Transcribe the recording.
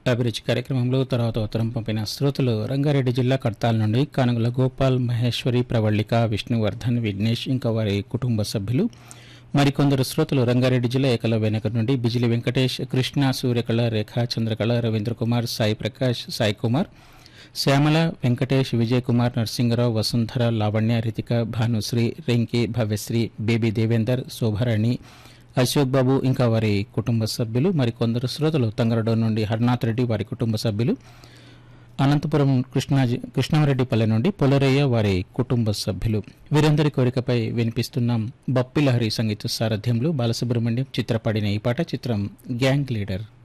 అభిరుచి కార్యక్రమంలో తర్వాత ఉత్తరం పంపిన శ్రోతలు రంగారెడ్డి జిల్లా కడ్తాల్ నుండి కానుగుల గోపాల్, మహేశ్వరి, ప్రవళిక, విష్ణువర్ధన్, విఘ్నేష్ ఇంకా వారి కుటుంబ సభ్యులు. మరికొందరు శ్రోతలు రంగారెడ్డి జిల్లా ఏకలవ్య నగర్ నుండి బిజిలి వెంకటేష్, కృష్ణ, సూర్యకళ, రేఖ, చంద్రకళ, రవీంద్ర కుమార్, సాయి ప్రకాష్, సాయి కుమార్, శ్యామల, వెంకటేష్, విజయ్ కుమార్, నరసింగరావు, వసుంధర, లావణ్య, రితిక, భానుశ్రీ, రింకి, భవ్యశ్రీ, బేబీ దేవేందర్, శోభారాణి, అశోక్ బాబు ఇంకా వారి కుటుంబ సభ్యులు. మరికొందరు శ్రోతలు తంగరడో నుండి హర్నాథ్ రెడ్డి, వారి కుటుంబ సభ్యులు. అనంతపురం కృష్ణారెడ్డిపల్లె నుండి పొలరయ్య, వారి కుటుంబ సభ్యులు. వీరందరి కోరికపై వినిపిస్తున్నాం బప్పిలహరి సంగీత సారథ్యంలో బాలసుబ్రహ్మణ్యం చిత్రపడిన ఈ పాట. చిత్రం గ్యాంగ్ లీడర్.